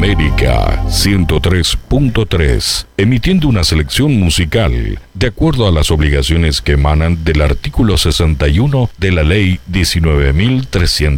América 103.3, emitiendo una selección musical de acuerdo a las obligaciones que emanan del artículo 61 de la Ley 19.300.